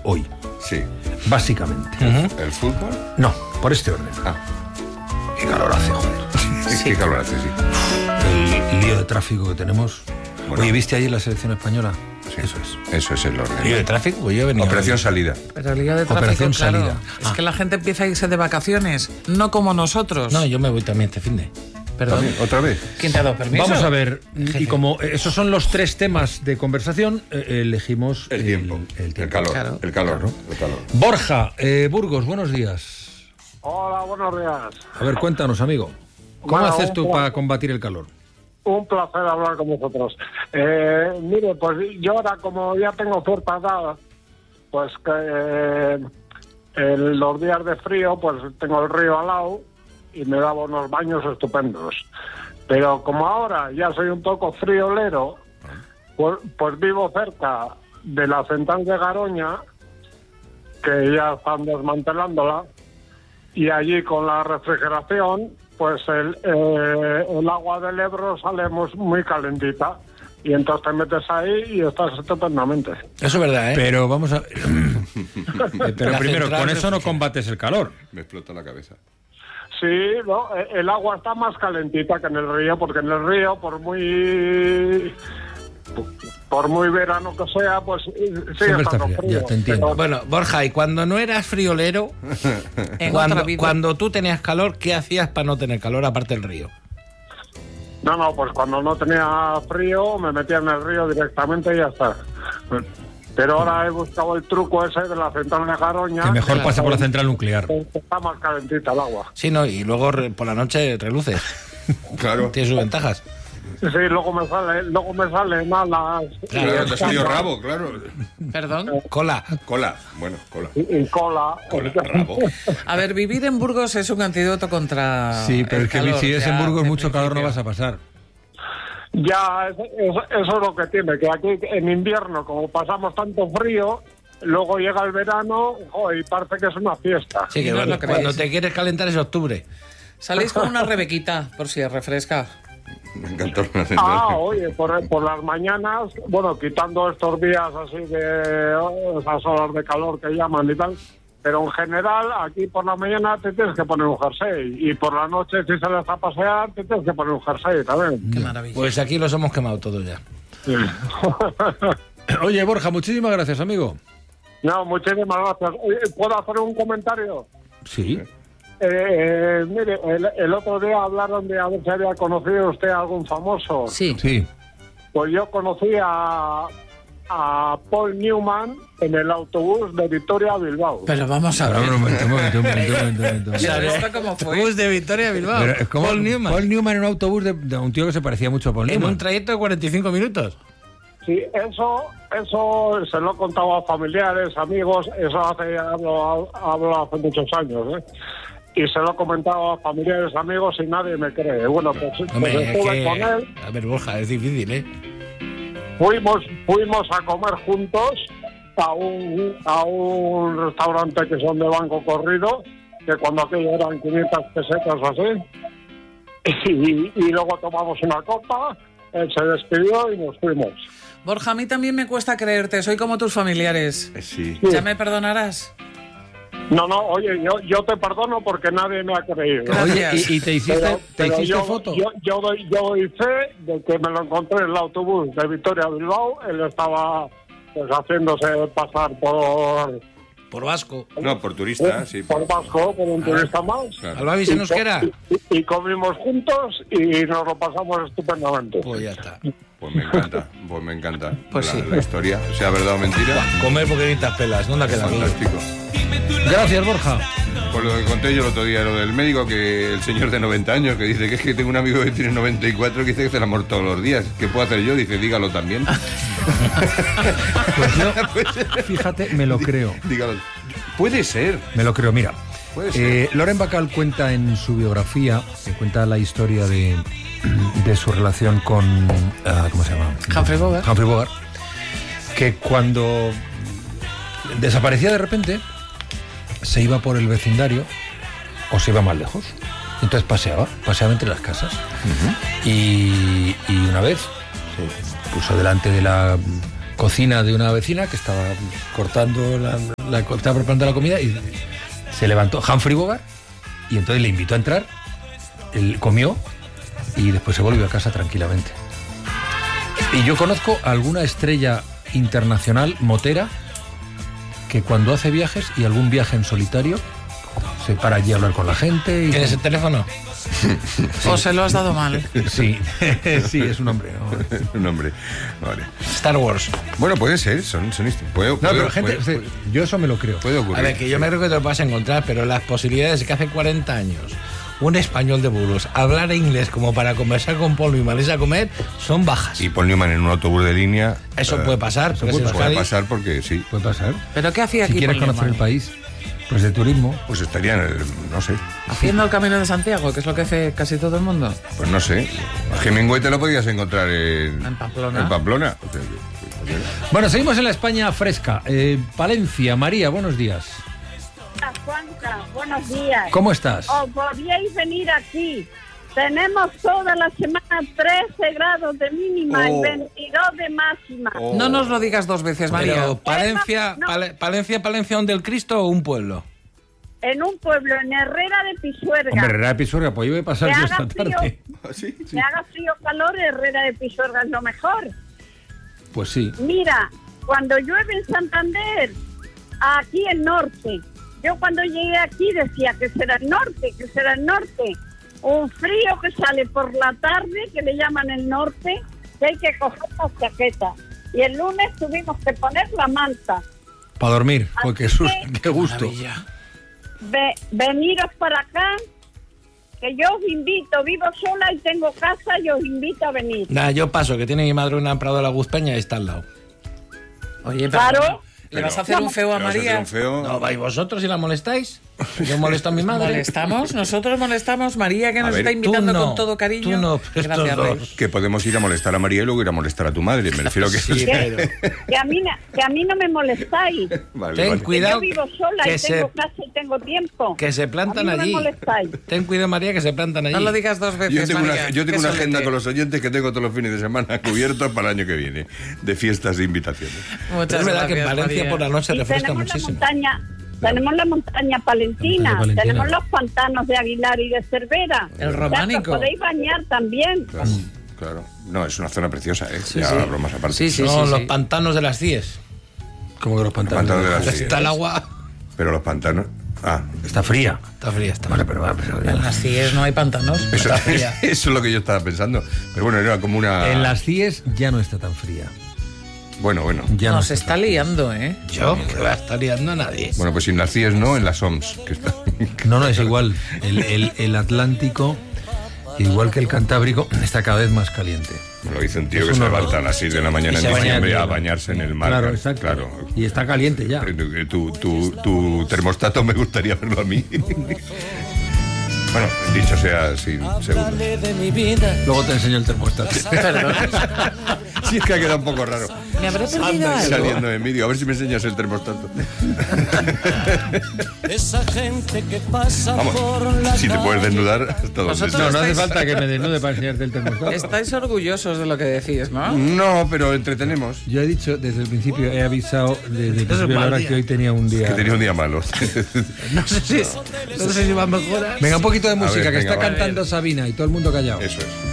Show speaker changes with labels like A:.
A: hoy.
B: Sí.
A: Básicamente.
B: ¿El fútbol?
A: No, por este orden. Qué calor hace, joder.
B: Sí. Qué calor hace, sí.
A: El lío de tráfico que tenemos. Bueno. Oye, ¿viste ayer la selección española?
B: Sí.
A: Eso es.
B: Eso es el orden.
C: ¿Lío de tráfico? Pues yo venía
B: Operación salida.
D: Pero lío de tráfico,
A: Operación
D: claro.
A: salida.
D: Es que la gente empieza a irse de vacaciones, no como nosotros.
C: No, yo me voy también este fin de.
D: Perdón.
B: ¿También? ¿Otra vez?
D: ¿Quién te ha dado permiso?
A: Vamos a ver,
C: Jefe.
A: y como esos son los 3 temas de conversación, elegimos
B: El tiempo.
A: El
B: El calor.
D: Claro.
B: El calor.
A: Claro.
B: El calor.
A: Borja, Burgos, buenos días.
E: Hola, buenos días.
A: A ver, cuéntanos, amigo. ¿Cómo
E: Bueno,
A: haces tú para combatir el calor?
E: Un placer hablar con vosotros. Mire, pues yo ahora, como ya tengo cierta edad, pues que los días de frío, pues tengo el río al lado y me daba unos baños estupendos. Pero como ahora ya soy un poco friolero, pues vivo cerca de la central de Garoña, que ya están desmantelándola, y allí con la refrigeración, pues el agua del Ebro sale muy calentita. Y entonces te metes ahí y estás estupendamente.
C: Eso es verdad, ¿eh?
A: Pero vamos a... Pero
C: La
A: primero,
C: central
A: con eso no
C: refrigera.
A: combates el calor.
B: Me explota la cabeza.
E: Sí, no, el agua está más calentita que en el río, porque en el río, por muy verano que sea, pues sigue
A: Siempre está
E: estando
A: fría,
E: frío.
A: ya te entiendo.
E: Pero-
C: Bueno, Borja, y cuando no eras friolero,
D: En otra vida.
C: cuando tú tenías calor, ¿qué hacías para no tener calor aparte del río?
E: No, pues cuando no tenía frío me metía en el río directamente y ya está. Pero ahora he buscado el truco ese de la central de Garoña.
A: Que mejor pase por la central nuclear.
E: Está más calentita el agua.
C: Sí, no, y luego por la noche reluces.
B: Claro.
C: Tiene sus ventajas.
E: Sí, luego me salen malas.
B: Claro, te ha salido rabo, claro.
D: Perdón.
C: Cola.
B: Cola. Bueno, cola.
E: Y cola.
B: Cola, rabo.
D: A ver, vivir en Burgos es un antídoto contra
A: Sí, pero
D: el
A: es que
D: calor,
A: si es en
D: ya,
A: Burgos
D: de
A: mucho calor no
D: principio.
A: vas a pasar.
E: Ya, eso es lo que tiene, que aquí en invierno, como pasamos tanto frío, luego llega el verano, y parece que es una fiesta.
C: Sí, que
D: No
C: cuando,
D: lo creéis.
C: cuando te quieres calentar es octubre.
D: Salís con una rebequita, por si refresca.
B: Me encantó la central.
E: Oye, por las mañanas, bueno, quitando estos días así de esas horas de calor que llaman y tal, pero en general aquí por la mañana te tienes que poner un jersey y por la noche si sales a pasear te tienes que poner un jersey también.
D: Qué maravilla.
C: Pues aquí los hemos quemado todos ya.
A: Oye, Borja, muchísimas gracias, amigo.
E: No, muchísimas gracias. Oye, ¿puedo hacer un comentario?
A: Sí.
E: Mire, el otro día hablaron de a ver si había conocido usted a algún famoso.
D: Sí.
A: Sí.
E: Pues yo conocí a Paul Newman en el autobús de Victoria a Bilbao.
D: Pero vamos a ver.
A: Ahora, un momento.
D: ¿Pero esto cómo fue?
C: Bus de Victoria a Bilbao.
A: Pero es como
C: Paul Newman.
A: Paul Newman en un autobús de un tío que se parecía mucho a Paul
C: En
A: Newman.
C: un trayecto de 45 minutos.
E: Sí, eso se lo he contado a familiares, amigos, eso hablo hace muchos años, ¿eh? Y se lo he comentado a familiares, amigos y nadie me cree. Bueno, pues
C: Hombre, es
E: estuve
C: que...
E: con él,
C: A ver, Borja, es difícil, ¿eh?
E: fuimos a comer juntos a un restaurante que son de banco corrido, que cuando aquello eran 500 pesetas o así, y luego tomamos una copa, él se despidió y nos fuimos.
D: Borja, a mí también me cuesta creerte, soy como tus familiares.
B: Sí.
D: ¿Ya me perdonarás?
E: No, oye, yo te perdono porque nadie me ha creído.
D: Gracias.
A: Oye, ¿y te hiciste,
E: Pero yo,
A: foto?
E: Yo doy fe de que me lo encontré en el autobús de Victoria a Bilbao. Él estaba pues haciéndose pasar
C: Por vasco.
B: No, por turista, sí.
E: por vasco, por un turista más.
B: Claro.
C: Albavis en euskera.
E: Y comimos juntos y nos lo pasamos estupendamente.
C: Pues ya está.
B: Pues me encanta.
D: Pues sí.
B: La historia, sea verdad o mentira.
C: Comer porque necesitas pelas. ¿Dónde ha quedado?
B: Fantástico.
A: Gracias, Borja.
B: Por lo que conté yo el otro día, lo del médico, que el señor de 90 años, que dice que es que tengo un amigo que tiene 94 que dice que hace el amor todos los días. ¿Qué puedo hacer yo? Dice, dígalo también.
A: Pues yo, fíjate, me lo creo.
B: Dígalo. Puede ser.
A: Me lo creo, mira.
B: Puede ser.
A: Loren Bacall cuenta en su biografía, cuenta la historia de su relación con... ¿cómo se llama?
D: Humphrey Bogart.
A: Humphrey Bogart. Que cuando desaparecía de repente, se iba por el vecindario o se iba más lejos. Entonces paseaba entre las casas. Y una vez se puso delante de la cocina de una vecina que estaba cortando estaba preparando la comida y se levantó Humphrey Bogart y entonces le invitó a entrar, él comió y después se volvió a casa tranquilamente. Y yo conozco a alguna estrella internacional motera que cuando hace viajes y algún viaje en solitario se para allí a hablar con la gente.
C: ¿Tienes el teléfono?
D: ¿O se lo has dado mal?
A: Sí, sí, es un hombre. ¿No?
B: Un hombre. Vale.
C: Star Wars.
B: Bueno, puede ser, son
A: No, pero gente, yo eso me lo creo.
B: puede ocurrir.
C: A ver, que yo me creo que te lo vas a encontrar, pero las posibilidades de que hace 40 años un español de Burgos hablar inglés como para conversar con Paul Newman y a comer son bajas.
B: Y Paul Newman en un autobús de línea.
C: Eso puede pasar.
A: eso
C: porque
A: puede
C: si
B: Puede pasar porque sí.
A: Puede pasar.
D: ¿Pero qué hacía
A: Si
D: aquí?
A: quieres
D: Paul
A: conocer el
D: Newman?
A: país, pues de turismo.
B: Pues estarían, no sé.
D: Haciendo el Camino de Santiago, que es lo que hace casi todo el mundo.
B: Pues no sé. A Hemingway te lo podías encontrar en
D: Pamplona.
B: En Pamplona.
A: Bueno, seguimos en la España fresca. Palencia, María, buenos días.
F: Juanca, buenos días.
A: ¿Cómo estás?
F: Os podíais venir aquí. Tenemos toda la semana 13 grados de mínima y 22 de máxima.
D: No nos lo digas dos veces, María.
C: Pero Palencia,
F: No.
C: Palencia, ¿donde el Cristo o un pueblo?
F: En un pueblo, en Herrera de Pisuerga.
A: Hombre, Herrera de Pisuerga, pues yo voy a pasar
F: Que
A: yo
F: haga
A: esta tarde.
F: Que haga frío o calor, Herrera de Pisuerga es lo mejor.
A: Pues sí.
F: Mira, cuando llueve en Santander, aquí el norte. Yo cuando llegué aquí decía que será el norte, que será el norte. Un frío que sale por la tarde, que le llaman el norte, que hay que coger la chaqueta. Y el lunes tuvimos que poner la manta.
A: Para dormir, porque
F: Así
A: qué gusto.
C: Maravilla.
F: Veniros para acá, que yo os invito. Vivo sola y tengo casa y os invito a venir.
C: Nada, yo paso, que tiene mi madre una en Prado de la Guzpeña y está al lado.
D: Oye, pero
F: Claro.
D: ¿le vas a hacer un feo a María?
C: No, vais vosotros y la molestáis. Yo molesto a mi madre.
D: ¿Molestamos? ¿Nosotros molestamos? María, que
B: A
D: nos
B: ver,
D: está invitando
C: tú no,
D: con todo cariño.
C: tú no, pero
D: Gracias,
C: estos
D: Rey.
C: dos.
B: Que podemos ir a molestar a María y luego ir a molestar a tu madre. Me refiero a que.
C: Sí, pero
F: Que a mí no me molestáis.
B: Vale,
C: ten
B: vale.
C: cuidado
F: Que yo vivo sola
C: que
F: y
C: se,
F: tengo casa y tengo tiempo.
C: que se plantan
F: A mí no
C: allí.
F: me molestáis.
C: Ten cuidado, María, que se plantan allí.
D: No lo digas dos veces,
B: Yo tengo
D: María.
B: una,
D: que
B: agenda
D: solete.
B: con los oyentes que tengo todos los fines de semana cubiertos para el año que viene, de fiestas e invitaciones.
D: Muchas
C: Es verdad que en
D: gracias,
C: Valencia
D: María.
C: por la noche
F: Y
C: refresca
F: tenemos
C: muchísimo.
F: tenemos la montaña palentina,
A: La montaña palentina.
F: tenemos los pantanos de Aguilar y de Cervera.
D: El
F: O sea,
D: románico.
F: que os podéis bañar también.
B: Claro, claro. No, es una zona preciosa, ¿eh? Ya bromas aparte.
D: Sí, sí.
C: Son los pantanos de las CIES.
A: Como que los pantanos.
B: Pantanos de las CIES.
C: Está el agua.
B: Pero los pantanos. Ah,
A: Está fría.
C: Está fría, está
A: Vale,
C: fría.
A: pero
D: En las CIES no hay pantanos.
B: eso,
C: Está fría.
B: eso es lo que yo estaba pensando. Pero bueno, era como una.
A: en las CIES ya no está tan fría.
B: Bueno.
A: Ya no
D: Nos está liando, ¿eh?
C: Yo, que va a estar liando a nadie.
B: Bueno, pues sin las CIES no, en las OMS. Que está...
A: No, es igual. El Atlántico, igual que el Cantábrico, está cada vez más caliente.
B: Me lo dice un tío
A: Es
B: que
A: un
B: se
A: horror.
B: levanta a las 6 de la mañana
C: Y se
B: en
C: baña
B: diciembre
C: en
B: a
C: hielo.
B: bañarse en el mar.
A: Claro, exacto.
B: Claro.
A: Y está caliente ya.
B: Tu termostato me gustaría verlo a mí. Bueno, dicho sea sin segundos.
A: Luego te enseño el termostato.
D: Perdón.
B: Sí, es que ha quedado un poco raro.
D: ¿Me habré perdido algo?
B: Saliendo en vídeo. A ver si me enseñas el termostato.
G: Esa gente que pasa por
B: Vamos,
G: la
B: si te puedes desnudar hasta donde
D: Vosotros
B: sea.
A: No hace
D: estáis-
A: falta que me desnude para enseñarte el termostato.
D: Estáis orgullosos de lo que decís, ¿no?
B: No, pero entretenemos.
A: Yo he dicho desde el principio, he avisado desde el principio de la
C: mal
A: hora
C: día.
A: que hoy tenía un día.
B: Que tenía un día malo.
C: No sé si va a mejorar.
A: Venga, un poquito de música,
B: ver,
A: que
B: venga,
A: está
B: va.
A: cantando Sabina y todo el mundo callado.
B: Eso es.